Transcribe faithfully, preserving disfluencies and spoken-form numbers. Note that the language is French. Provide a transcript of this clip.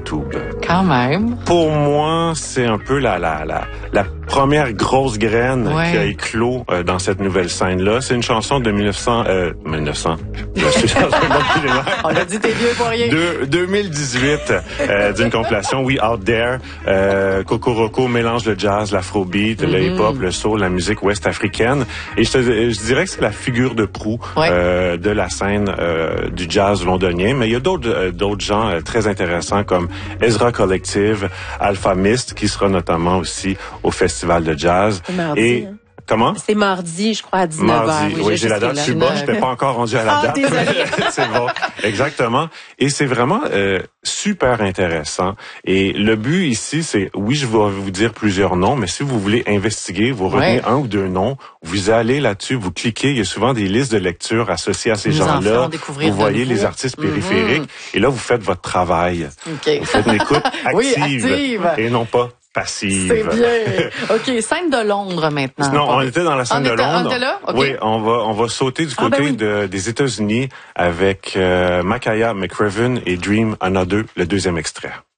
YouTube. Quand même. Pour moi, c'est un peu la la la la première grosse graine ouais. qui a éclos euh, dans cette nouvelle scène-là. C'est une chanson de mille neuf cents... Euh, mille neuf cents? Je suis dans On a dit t'es vieux pour rien. De, deux mille dix-huit, euh, d'une compilation We Out There. Euh, Cocoroco mélange le jazz, l'afrobeat, mm-hmm. le hip-hop, le soul, la musique ouest-africaine. Et je, te, je dirais que c'est la figure de proue ouais. euh, de la scène euh, du jazz londonien. Mais il y a d'autres euh, d'autres gens euh, très intéressants comme Ezra Collective, Alpha Mist, qui sera notamment aussi au Festival de jazz. Mardi, et hein. Comment? C'est mardi, je crois, à dix-neuf heures. Mardi, oui, oui j'ai la date. Je suis bas, je n'étais pas encore rendu à la ah, date. Désolé. C'est bon, exactement. Et c'est vraiment euh, super intéressant. Et le but ici, c'est, oui, je vais vous dire plusieurs noms, mais si vous voulez investiguer, vous retenez ouais. un ou deux noms, vous allez là-dessus, vous cliquez, il y a souvent des listes de lecture associées à ces nous gens-là. Vous voyez les artistes périphériques, mm-hmm. et là, vous faites votre travail. Okay. Vous faites une écoute active, oui, active. Et non pas passive. C'est bien. OK, scène de Londres maintenant. Non, on était dans la scène on de était, Londres. On était là? Okay. Oui, on va on va sauter du côté ah, ben oui. de, des États-Unis avec euh, Makaya McCraven et Dream Another, le deuxième extrait.